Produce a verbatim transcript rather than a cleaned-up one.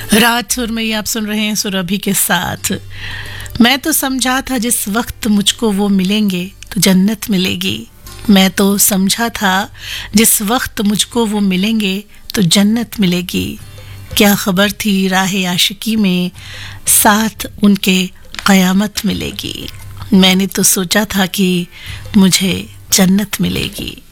रात सुर में आप सुन रहे हैं सुरभि के साथ। मैं तो समझा था जिस वक्त मुझको वो मिलेंगे तो जन्नत मिलेगी। मैं तो समझा था जिस वक्त मुझको वो मिलेंगे तो जन्नत मिलेगी। क्या खबर थी राह आशिकी में साथ उनके क़यामत मिलेगी। मैंने तो सोचा था कि मुझे जन्नत मिलेगी।